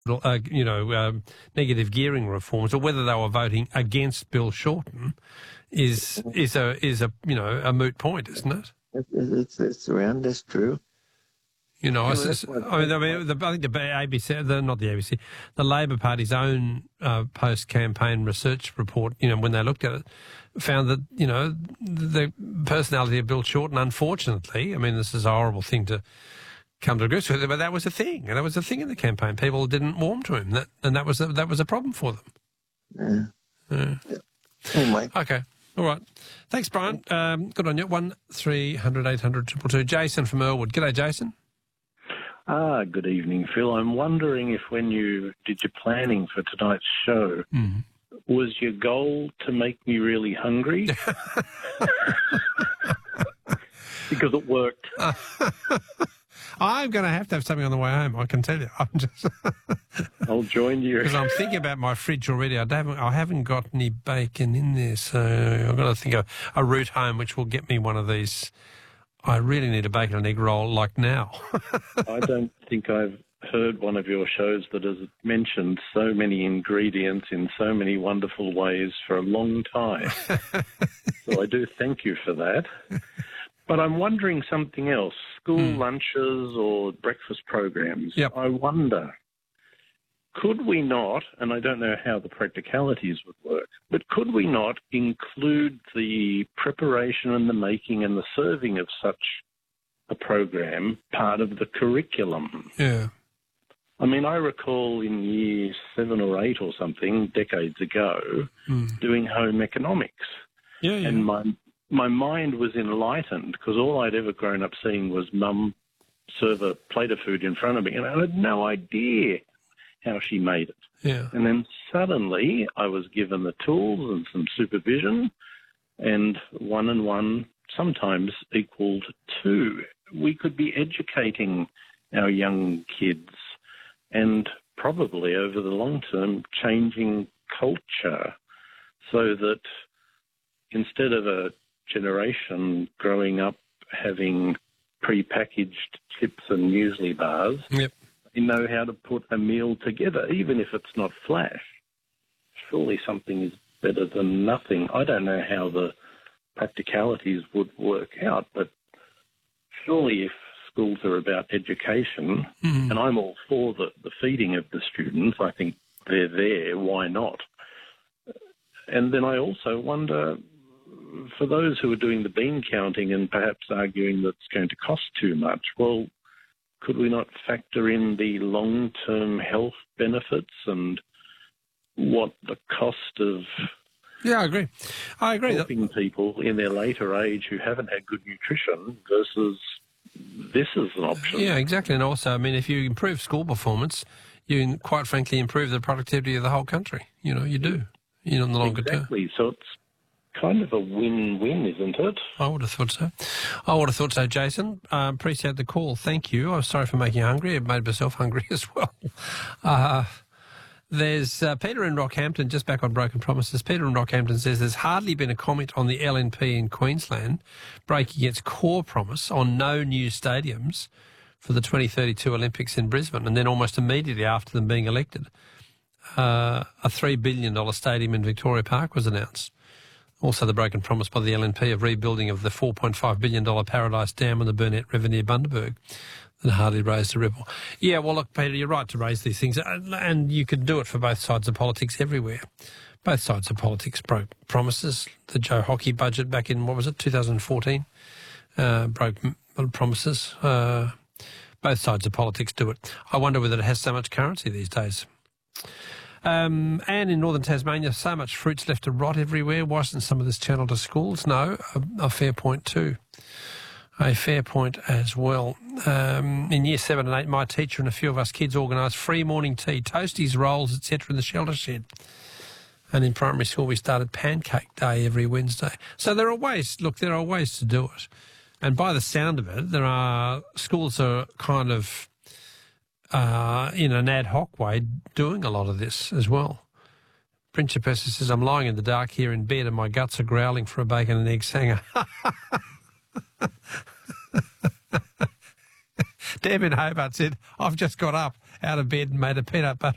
negative gearing reforms, or whether they were voting against Bill Shorten, is a moot point, isn't it? It's around. That's true. I think the ABC, the Labor Party's own post-campaign research report, when they looked at it, found that, the personality of Bill Shorten, unfortunately, this is a horrible thing to come to grips with, but that was a thing, and that was a thing in the campaign. People didn't warm to him, and that was a problem for them. Yeah. Anyway. Okay. All right. Thanks, Brian. Good on you. 1300 800 222. Jason from Earlwood. G'day, Jason. Good evening, Phil. I'm wondering if when you did your planning for tonight's show, was your goal to make me really hungry? Because it worked. I'm going to have something on the way home, I can tell you. I'll join you. Because I'm thinking about my fridge already. I haven't got any bacon in there, so I've got to think of a route home which will get me one of these. I really need a bacon and egg roll like now. I don't think I've heard one of your shows that has mentioned so many ingredients in so many wonderful ways for a long time. So I do thank you for that. But I'm wondering something else. School lunches or breakfast programs. Yep. I wonder, could we not, and I don't know how the practicalities would work, but could we not include the preparation and the making and the serving of such a program part of the curriculum? Yeah. I recall in year 7 or 8 or something, decades ago, doing home economics. Yeah. And my mind was enlightened because all I'd ever grown up seeing was Mum serve a plate of food in front of me, and I had no idea how she made it. Yeah. And then suddenly I was given the tools and some supervision, and 1 and 1 sometimes equaled 2. We could be educating our young kids and probably over the long term changing culture so that instead of a generation growing up having pre-packaged chips and muesli bars, Yep. they know how to put a meal together, even if it's not flash. Surely something is better than nothing. I don't know how the practicalities would work out, but surely if schools are about education, and I'm all for the feeding of the students, I think they're there, why not? And then I also wonder, for those who are doing the bean counting and perhaps arguing that it's going to cost too much, well, could we not factor in the long-term health benefits and what the cost of I agree. helping people in their later age who haven't had good nutrition versus this is an option? Yeah, exactly. And also, if you improve school performance, you quite frankly improve the productivity of the whole country. You do, in the longer term. Exactly. So it's kind of a win-win, isn't it? I would have thought so. Jason. Appreciate the call. Thank you. I'm sorry for making you hungry. It made myself hungry as well. There's Peter in Rockhampton, just back on Broken Promises. Peter in Rockhampton says there's hardly been a comment on the LNP in Queensland breaking its core promise on no new stadiums for the 2032 Olympics in Brisbane, and then almost immediately after them being elected, a $3 billion stadium in Victoria Park was announced. Also the broken promise by the LNP of rebuilding of the $4.5 billion Paradise Dam on the Burnett River near Bundaberg that hardly raised a ripple. Yeah, well, look, Peter, you're right to raise these things, and you can do it for both sides of politics everywhere. Both sides of politics broke promises. The Joe Hockey budget back in, 2014, broke promises. Both sides of politics do it. I wonder whether it has so much currency these days. And in northern Tasmania, so much fruit's left to rot everywhere. Why isn't some of this channeled to schools? No, a fair point too. A fair point as well. In year 7 and 8, my teacher and a few of us kids organised free morning tea, toasties, rolls, etc. in the shelter shed. And in primary school, we started pancake day every Wednesday. So there are ways to do it. And by the sound of it, schools are kind of, in an ad hoc way, doing a lot of this as well. Principessa says, I'm lying in the dark here in bed and my guts are growling for a bacon and egg sanger. Deb in Hobart said, I've just got up out of bed and made a peanut butter